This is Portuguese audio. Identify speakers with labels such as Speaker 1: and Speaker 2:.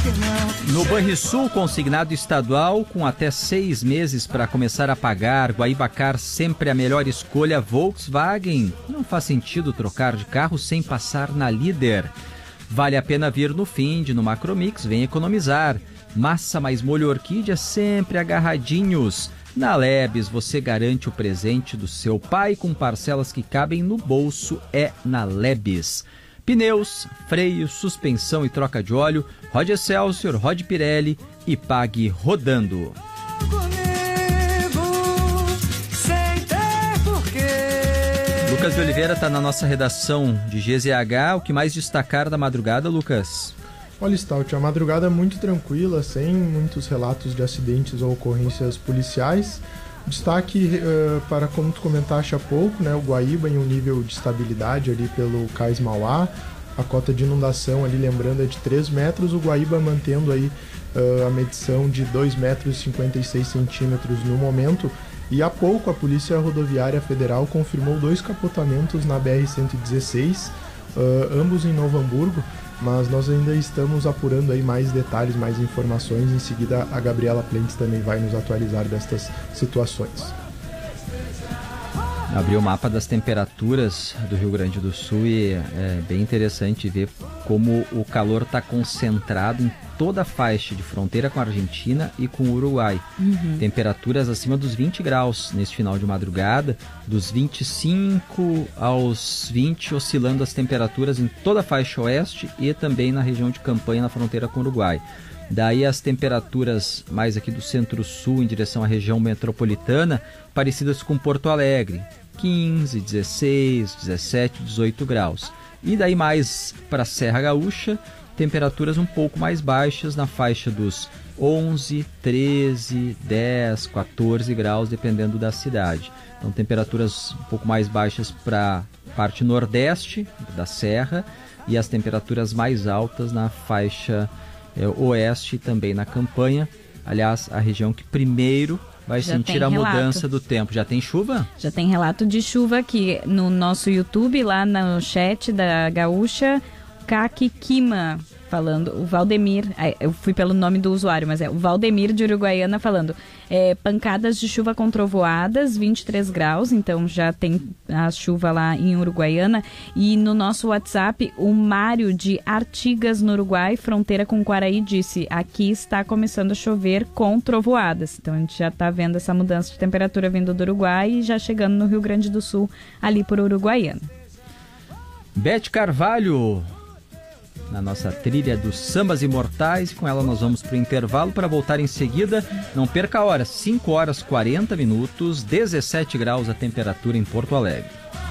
Speaker 1: No Banrisul, consignado estadual, com até 6 meses para começar a pagar. Guaibacar, sempre a melhor escolha. Volkswagen, não faz sentido trocar de carro sem passar na Líder. Vale a pena vir no Find, no Macromix, vem economizar. Massa mais molho orquídea, sempre agarradinhos. Na Lebes, você garante o presente do seu pai com parcelas que cabem no bolso, é na Lebes. Pneus, freios, suspensão e troca de óleo, rode Excelsior, rode Pirelli e pague rodando. Lucas de Oliveira está na nossa redação de GZH. O que mais destacar da madrugada, Lucas?
Speaker 2: Olha, Stout, a madrugada é muito tranquila, sem muitos relatos de acidentes ou ocorrências policiais. Destaque para, como tu comentaste há pouco, né, o Guaíba em um nível de estabilidade ali pelo Cais Mauá. A cota de inundação ali, lembrando, é de 3 metros. O Guaíba mantendo aí a medição de 2,56 metros no momento. E há pouco a Polícia Rodoviária Federal confirmou 2 capotamentos na BR-116, ambos em Novo Hamburgo. Mas nós ainda estamos apurando aí mais detalhes, mais informações. Em seguida, a Gabriela Plentes também vai nos atualizar destas situações.
Speaker 1: Abri o mapa das temperaturas do Rio Grande do Sul e é bem interessante ver como o calor está concentrado em toda a faixa de fronteira com a Argentina e com o Uruguai. Temperaturas acima dos 20 graus neste final de madrugada, dos 25 aos 20, oscilando as temperaturas em toda a faixa oeste e também na região de Campanha, na fronteira com o Uruguai. Daí as temperaturas mais aqui do centro-sul em direção à região metropolitana, parecidas com Porto Alegre, 15, 16, 17, 18 graus. E daí mais para a Serra Gaúcha, temperaturas um pouco mais baixas na faixa dos 11, 13, 10, 14 graus, dependendo da cidade. Então temperaturas um pouco mais baixas para a parte nordeste da Serra e as temperaturas mais altas na faixa oeste e também na Campanha. Aliás, a região que primeiro vai sentir a mudança do tempo. Já tem chuva?
Speaker 3: Já tem relato de chuva aqui no nosso YouTube, lá no chat da Gaúcha. Kakikima falando, o Valdemir, eu fui pelo nome do usuário, mas é o Valdemir de Uruguaiana falando, pancadas de chuva com trovoadas, 23 graus, então já tem a chuva lá em Uruguaiana. E no nosso WhatsApp, o Mário de Artigas, no Uruguai, fronteira com Quaraí, disse, aqui está começando a chover com trovoadas. Então a gente já está vendo essa mudança de temperatura vindo do Uruguai e já chegando no Rio Grande do Sul, ali por Uruguaiana.
Speaker 1: Beth Carvalho, na nossa trilha dos sambas imortais. Com ela nós vamos para o intervalo para voltar em seguida. Não perca a hora, 5 horas 40 minutos, 17 graus a temperatura em Porto Alegre.